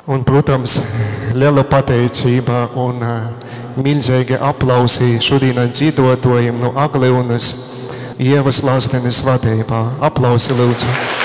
Un, protams, liela pateicība un milzīgi aplausi šodienas dzīvotājiem no Aglivnas Ievas Lazdenes vadībā. Aplausi, lūdzu.